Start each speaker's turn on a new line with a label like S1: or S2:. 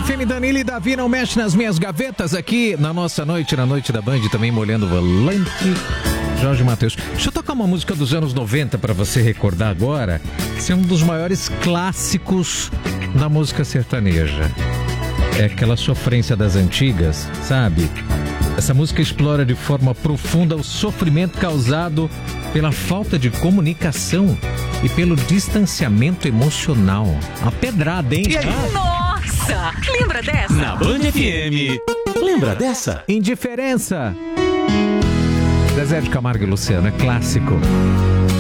S1: FM, Danilo e Davi, não mexe nas minhas gavetas aqui na nossa noite, na noite da Band, também molhando o volante. Jorge Mateus. Deixa eu tocar uma música dos anos 90 para você recordar agora. Esse é um dos maiores clássicos da música sertaneja. É aquela sofrência das antigas, sabe? Essa música explora de forma profunda o sofrimento causado pela falta de comunicação e pelo distanciamento emocional. A pedrada, hein?
S2: E aí? Nossa! Lembra dessa?
S3: Na Band FM. Lembra dessa?
S1: Indiferença. Zezé de Camargo e Luciano, é clássico.